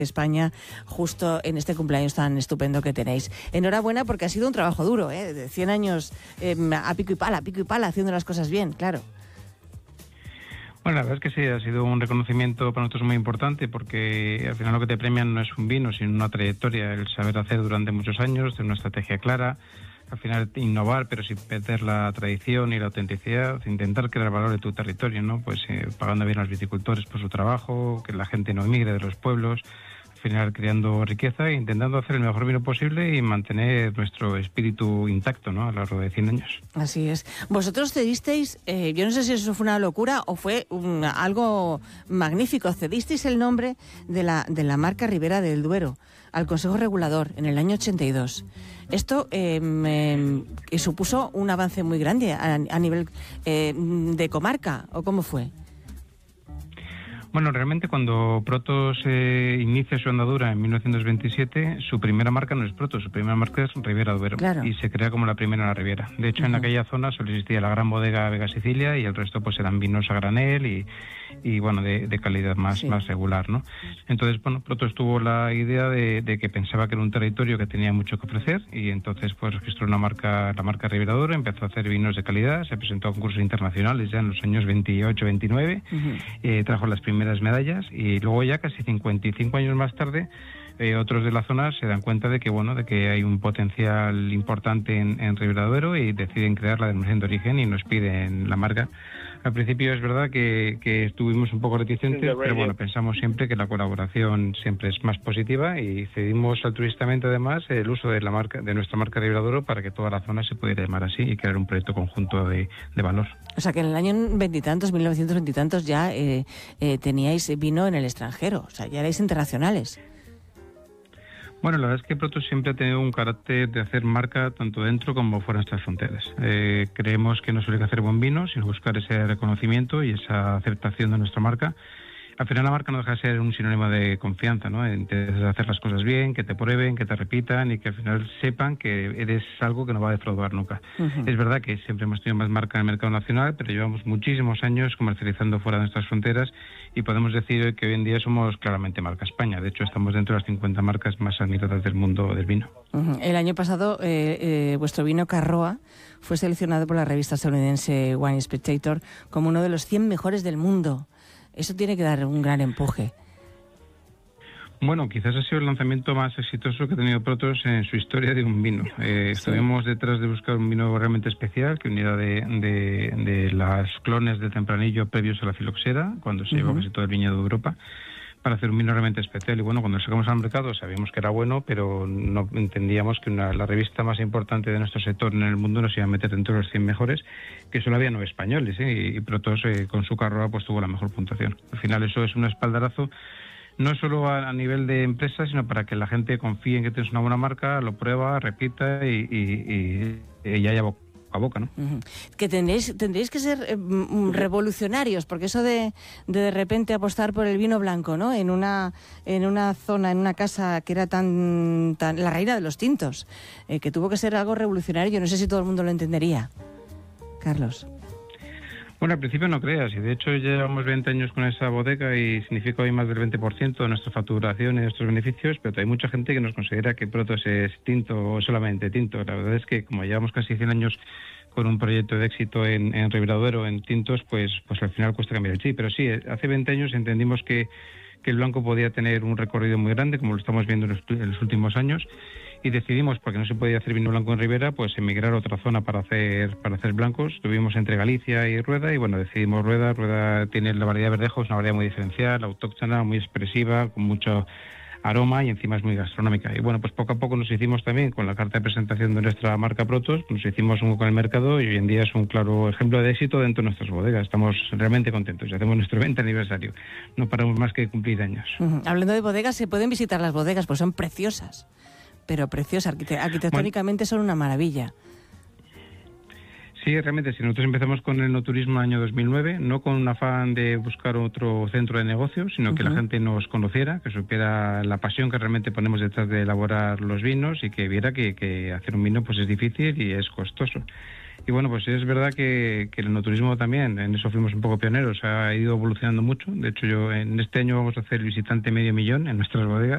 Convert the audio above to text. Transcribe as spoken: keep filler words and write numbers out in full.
España justo en este cumpleaños tan estupendo que tenéis. Enhorabuena, porque ha sido un trabajo duro, ¿eh? De cien años eh, a pico y pala, a pico y pala, haciendo las cosas bien, claro. Bueno, la verdad es que sí, ha sido un reconocimiento para nosotros muy importante, porque al final lo que te premian no es un vino, sino una trayectoria, el saber hacer durante muchos años, tener una estrategia clara, al final innovar, pero sin perder la tradición y la autenticidad, intentar crear valor de tu territorio, ¿no? Pues eh, pagando bien a los viticultores por su trabajo, que la gente no emigre de los pueblos, al final creando riqueza e intentando hacer el mejor vino posible y mantener nuestro espíritu intacto, ¿no? A lo largo de cien años. Así es. Vosotros cedisteis, eh, yo no sé si eso fue una locura o fue un, algo magnífico, cedisteis el nombre de la, de la marca Ribera del Duero al Consejo Regulador en el año ochenta y dos. Esto eh, eh, supuso un avance muy grande a, a nivel eh, de comarca, ¿o cómo fue? Bueno, realmente cuando Protos eh, inicia su andadura en mil novecientos veintisiete, su primera marca no es Protos, su primera marca es Ribera Duero, claro. Y se crea como la primera en la Ribera. De hecho, uh-huh. en aquella zona solo existía la gran bodega Vega Sicilia y el resto pues eran vinos a granel y, y bueno, de, de calidad más, sí. más regular, ¿no? Entonces, bueno, Protos tuvo la idea de, de que pensaba que era un territorio que tenía mucho que ofrecer y entonces pues registró una marca, la marca Ribera Duero, empezó a hacer vinos de calidad, se presentó a concursos internacionales ya en los años veintiocho veintinueve, uh-huh. eh, trajo las primeras medallas y luego ya casi cincuenta y cinco años más tarde eh, otros de la zona se dan cuenta de que bueno de que hay un potencial importante en, en Ribera Duero y deciden crear la denominación de origen y nos piden la marca. Al principio es verdad que, que estuvimos un poco reticentes, pero bueno, pensamos siempre que la colaboración siempre es más positiva y cedimos altruistamente además el uso de la marca, de nuestra marca Ribera Duero para que toda la zona se pudiera llamar así y crear un proyecto conjunto de, de valor. O sea que en el año veintitantos, mil novecientos veintitantos ya eh, eh, teníais vino en el extranjero, o sea ya erais internacionales. Bueno, la verdad es que Protos siempre ha tenido un carácter de hacer marca tanto dentro como fuera de nuestras fronteras. Eh, creemos que no solo hay que hacer buen vino, sino buscar ese reconocimiento y esa aceptación de nuestra marca. Al final la marca no deja de ser un sinónimo de confianza, ¿no? Intentas hacer las cosas bien, que te prueben, que te repitan y que al final sepan que eres algo que no va a defraudar nunca. Uh-huh. Es verdad que siempre hemos tenido más marca en el mercado nacional, pero llevamos muchísimos años comercializando fuera de nuestras fronteras y podemos decir que hoy en día somos claramente marca España. De hecho, estamos dentro de las cincuenta marcas más admiradas del mundo del vino. Uh-huh. El año pasado, eh, eh, vuestro vino Carroa fue seleccionado por la revista estadounidense Wine Spectator como uno de los cien mejores del mundo. Eso tiene que dar un gran empuje. Bueno, quizás ha sido el lanzamiento más exitoso que ha tenido Protos en su historia de un vino. Eh, sí. Estuvimos detrás de buscar un vino realmente especial, que uniera de, de, de las clones de Tempranillo previos a la filoxera, cuando se uh-huh. llevó casi todo el viñedo de Europa, para hacer un vino realmente especial. Y bueno, cuando lo sacamos al mercado sabíamos que era bueno, pero no entendíamos que una, la revista más importante de nuestro sector en el mundo nos iba a meter dentro de los cien mejores, que solo había nueve españoles, ¿eh? y, y Protos eh, con su Carroa pues tuvo la mejor puntuación. Al final eso es un espaldarazo, no solo a, a nivel de empresa, sino para que la gente confíe en que tienes una buena marca, lo prueba, repita y, y, y, y ya haya boca a boca, ¿no? Uh-huh. Que tendréis, tendréis que ser eh, revolucionarios, porque eso de, de de repente apostar por el vino blanco, ¿no? En una en una zona, en una casa que era tan, tan la reina de los tintos, eh, que tuvo que ser algo revolucionario. Yo no sé si todo el mundo lo entendería. Carlos. Bueno, al principio no creas, y de hecho llevamos veinte años con esa bodega y significa hoy más del veinte por ciento de nuestra facturación y de nuestros beneficios, pero hay mucha gente que nos considera que Protos es tinto o solamente tinto. La verdad es que como llevamos casi cien años con un proyecto de éxito en, en Ribera Duero, en tintos, pues, pues al final cuesta cambiar el chip. Pero sí, hace veinte años entendimos que, que el blanco podía tener un recorrido muy grande, como lo estamos viendo en los, en los últimos años, y decidimos, porque no se podía hacer vino blanco en Ribera, pues emigrar a otra zona para hacer para hacer blancos. Estuvimos entre Galicia y Rueda y bueno, decidimos Rueda. Rueda tiene la variedad de Verdejo, es una variedad muy diferencial, autóctona, muy expresiva, con mucho aroma y encima es muy gastronómica. Y bueno, pues poco a poco nos hicimos también con la carta de presentación de nuestra marca Protos, nos hicimos un con el mercado y hoy en día es un claro ejemplo de éxito dentro de nuestras bodegas. Estamos realmente contentos y hacemos nuestro veinte aniversario. No paramos más que cumplir años. Uh-huh. Hablando de bodegas, se pueden visitar las bodegas, pues son preciosas. Pero preciosas, arquitectónicamente bueno, son una maravilla. Sí, realmente, si nosotros empezamos con el no turismo en el año dos mil nueve, no con un afán de buscar otro centro de negocio, sino uh-huh. que la gente nos conociera, que supiera la pasión que realmente ponemos detrás de elaborar los vinos y que viera que, que hacer un vino pues es difícil y es costoso. Y bueno, pues es verdad que, que el enoturismo también, en eso fuimos un poco pioneros, ha ido evolucionando mucho. De hecho, yo en este año vamos a hacer el visitante medio millón en nuestras bodegas.